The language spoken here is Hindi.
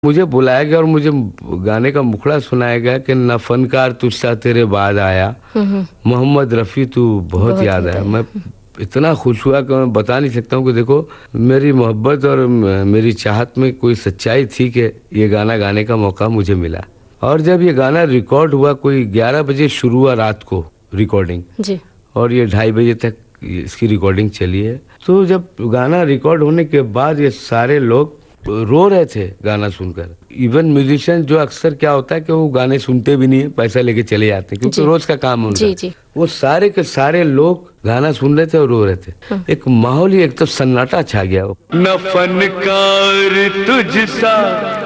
मुझे बुलाया गया और मुझे गाने का मुखड़ा सुनाया गया कि न फनकार तुझसा तेरे बाद आया, मोहम्मद रफ़ी तू बहुत याद आया। मैं इतना खुश हुआ कि मैं बता नहीं सकता हूँ कि देखो मेरी मोहब्बत और मेरी चाहत में कोई सच्चाई थी कि ये गाना गाने का मौका मुझे मिला। और जब ये गाना रिकॉर्ड हुआ, कोई 11 बजे शुरू हुआ रात को रिकॉर्डिंग जी, और ये 2:30 बजे तक इसकी रिकॉर्डिंग चली है। तो जब गाना रिकॉर्ड होने के बाद ये सारे लोग रो रहे थे गाना सुनकर। इवन म्यूजिशियन जो अक्सर क्या होता है कि वो गाने सुनते भी नहीं है, पैसा लेके चले जाते हैं क्योंकि रोज का काम उनका। जी। वो सारे के सारे लोग गाना सुन रहे थे और रो रहे थे। एक माहौल ही, एक तो सन्नाटा छा गया। न फनकार तुझसा